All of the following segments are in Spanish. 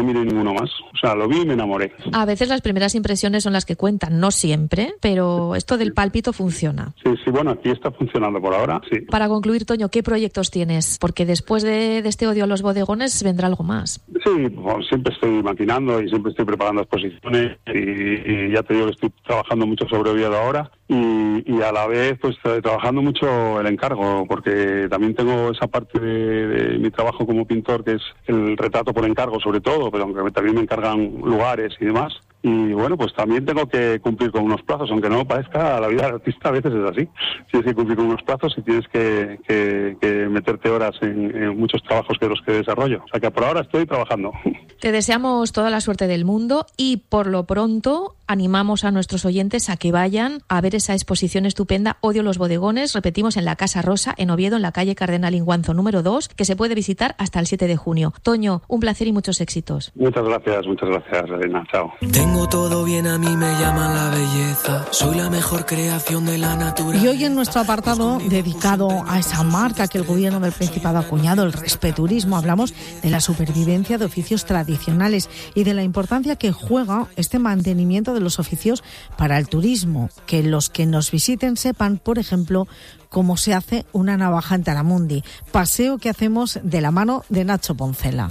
no miré ninguno más. O sea, lo vi y me enamoré. A veces las primeras impresiones son las que cuentan, no siempre, pero esto del pálpito funciona. Sí, bueno, aquí está funcionando por ahora, sí. Para concluir, Toño, ¿qué proyectos tienes? Porque después de este odio a los bodegones vendrá algo más. Sí, pues, siempre estoy maquinando y siempre estoy preparando exposiciones y ya te digo que estoy trabajando mucho sobre Oviedo ahora y a la vez pues trabajando mucho el encargo, porque también tengo esa parte de mi trabajo como pintor que es el retrato por encargo sobre todo, pero aunque también me encargan lugares y demás. Y bueno, pues también tengo que cumplir con unos plazos, aunque no parezca, la vida del artista a veces es así. Tienes que cumplir con unos plazos y tienes que meterte horas en muchos trabajos que los que desarrollo. O sea que por ahora estoy trabajando. Te deseamos toda la suerte del mundo y por lo pronto animamos a nuestros oyentes a que vayan a ver esa exposición estupenda Odio los bodegones, repetimos, en la Casa Rosa, en Oviedo, en la calle Cardenal Inguanzo número 2, que se puede visitar hasta el 7 de junio. Toño, un placer y muchos éxitos. Muchas gracias, Elena. Chao. Tengo todo bien, a mí me llaman la belleza. Soy la mejor creación de la naturaleza. Y hoy en nuestro apartado dedicado a esa marca que el gobierno del Principado ha acuñado, el respeturismo, hablamos de la supervivencia de oficios tradicionales y de la importancia que juega este mantenimiento de los oficios para el turismo. Que los que nos visiten sepan, por ejemplo, cómo se hace una navaja en Taramundi. Paseo que hacemos de la mano de Nacho Poncela.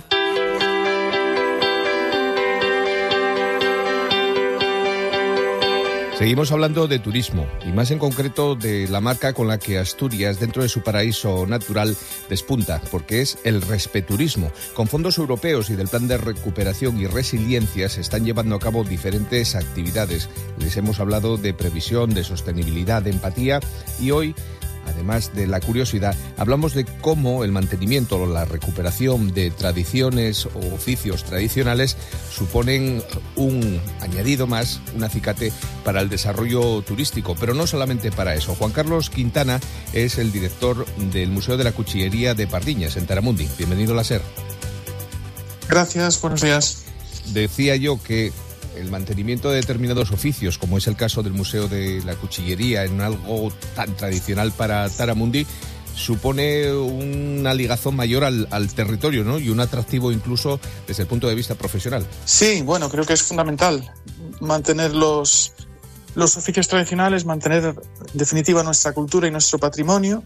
Seguimos hablando de turismo y más en concreto de la marca con la que Asturias, dentro de su paraíso natural, despunta, porque es el respeturismo. Con fondos europeos y del Plan de Recuperación y Resiliencia se están llevando a cabo diferentes actividades. Les hemos hablado de previsión, de sostenibilidad, de empatía y hoy, además de la curiosidad, hablamos de cómo el mantenimiento o la recuperación de tradiciones o oficios tradicionales suponen un añadido más, un acicate para el desarrollo turístico, pero no solamente para eso. Juan Carlos Quintana es el director del Museo de la Cuchillería de Pardiñas, en Taramundi. Bienvenido a la SER. Gracias, buenos días. Decía yo que el mantenimiento de determinados oficios, como es el caso del Museo de la Cuchillería, en algo tan tradicional para Taramundi, supone una ligazón mayor al territorio, ¿no? Y un atractivo incluso desde el punto de vista profesional. Sí, bueno, creo que es fundamental mantener los oficios tradicionales, mantener en definitiva nuestra cultura y nuestro patrimonio,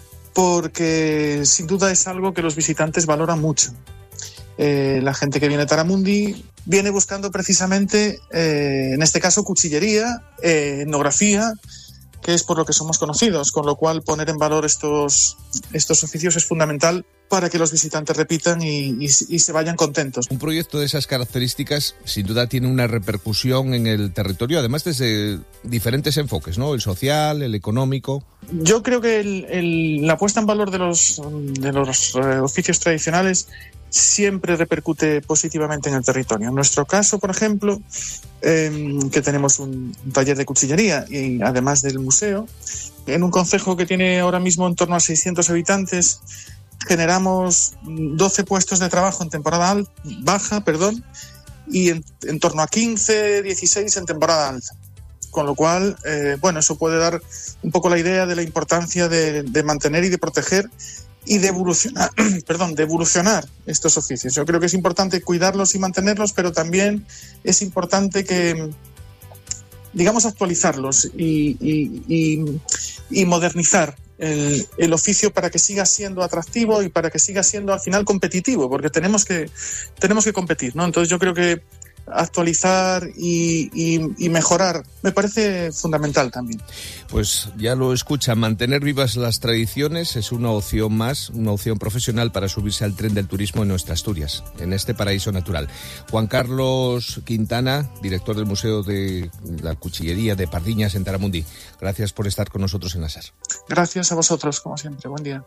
porque sin duda es algo que los visitantes valoran mucho. La gente que viene a Taramundi viene buscando precisamente, en este caso, cuchillería, etnografía, que es por lo que somos conocidos, con lo cual poner en valor estos oficios es fundamental para que los visitantes repitan y se vayan contentos. Un proyecto de esas características sin duda tiene una repercusión en el territorio, además desde diferentes enfoques, ¿no? El social, el económico. Yo creo que la puesta en valor de los oficios tradicionales siempre repercute positivamente en el territorio. En nuestro caso, por ejemplo, que tenemos un taller de cuchillería y además del museo, en un concejo que tiene ahora mismo en torno a 600 habitantes, generamos 12 puestos de trabajo en temporada baja, y en torno a 15, 16 en temporada alta. Con lo cual, eso puede dar un poco la idea de la importancia de mantener y de proteger y de evolucionar estos oficios. Yo creo que es importante cuidarlos y mantenerlos, pero también es importante que, digamos, actualizarlos y modernizar el oficio para que siga siendo atractivo y para que siga siendo al final competitivo, porque tenemos que competir, ¿no? Entonces yo creo que actualizar y mejorar me parece fundamental también. Pues ya lo escucha, mantener vivas las tradiciones es una opción más, una opción profesional para subirse al tren del turismo en nuestra Asturias, en este paraíso natural. Juan Carlos Quintana, director del Museo de la Cuchillería de Pardiñas en Taramundi, gracias por estar con nosotros en la SER. Gracias a vosotros, como siempre. Buen día.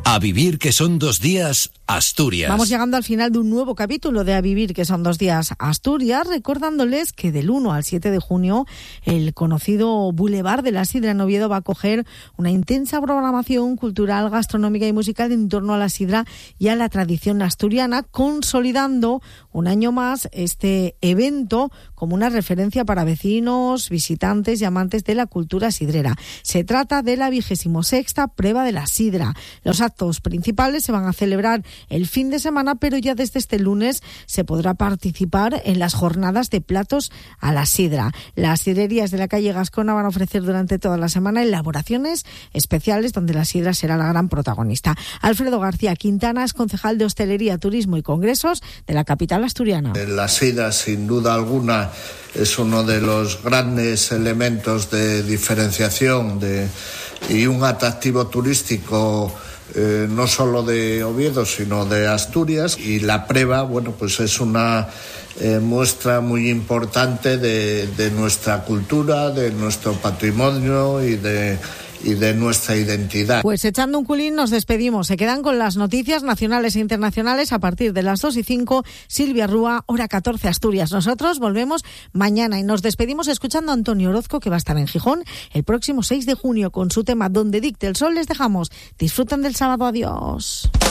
A vivir que son 2 días, Asturias. Vamos llegando al final de un nuevo capítulo de A vivir que son 2 días, Asturias, recordándoles que del 1 al 7 de junio el conocido Boulevard de la Sidra en Oviedo va a acoger una intensa programación cultural, gastronómica y musical en torno a la sidra y a la tradición asturiana, consolidando un año más este evento como una referencia para vecinos, visitantes y amantes de la cultura sidrera. Se trata de la 26ª prueba de la sidra. Los actos principales se van a celebrar el fin de semana, pero ya desde este lunes se podrá participar en las jornadas de platos a la sidra. Las sidrerías de la calle Gascona van a ofrecer durante toda la semana elaboraciones especiales donde la sidra será la gran protagonista. Alfredo García Quintana es concejal de Hostelería, Turismo y Congresos de la capital asturiana. La sidra, sin duda alguna, es uno de los grandes elementos de diferenciación y un atractivo turístico no solo de Oviedo, sino de Asturias, y la prueba, bueno, pues es una muestra muy importante de nuestra cultura, de nuestro patrimonio y de nuestra identidad. Pues echando un culín nos despedimos. Se quedan con las noticias nacionales e internacionales a partir de las 2:05. Silvia Rúa, hora 14 Asturias. Nosotros volvemos mañana y nos despedimos escuchando a Antonio Orozco, que va a estar en Gijón el próximo 6 de junio con su tema Donde dicte el sol. Les dejamos. Disfruten del sábado. Adiós.